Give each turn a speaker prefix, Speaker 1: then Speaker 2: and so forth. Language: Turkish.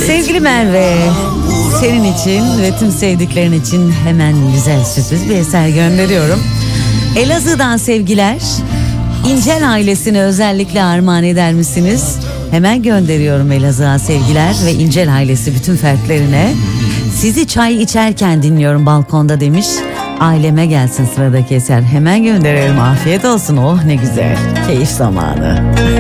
Speaker 1: Sevgili Merve, senin için ve tüm sevdiklerin için hemen güzel sürpriz bir eser gönderiyorum. Elazığ'dan sevgiler. İncel ailesine özellikle armağan eder misiniz? Hemen gönderiyorum Elazığ'a sevgiler ve İncel ailesi bütün fertlerine. Sizi çay içerken dinliyorum balkonda demiş. Aileme gelsin sıradaki eser. Hemen gönderelim, afiyet olsun. Oh ne güzel, keyif zamanı.